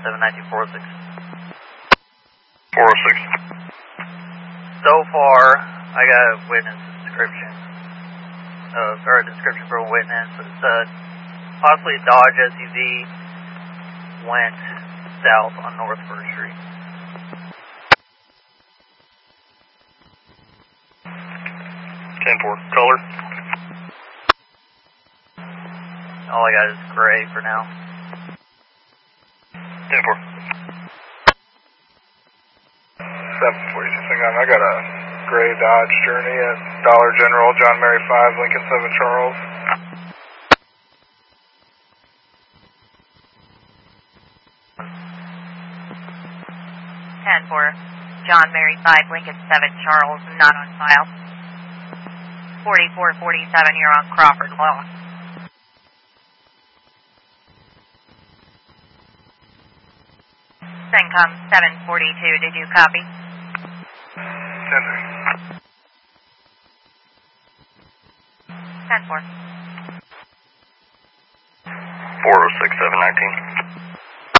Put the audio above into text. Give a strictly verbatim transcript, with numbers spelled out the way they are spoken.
seven nineteen four oh six. four oh six. So far, I got a witness description. Uh, or a description for a witness. It's uh, possibly a Dodge S U V went south on North First Street. ten four. Color? All I got is gray for now. ten four. seven forty-six. I got a gray Dodge Journey at Dollar General, John Mary five, Lincoln seven Charles. ten four. John Mary five, Lincoln seven Charles, not on file. forty-four forty-seven, you're on Crawford Law. CENTCOM seven forty-two, did you copy? ten three. ten four. four oh six, seven nineteen.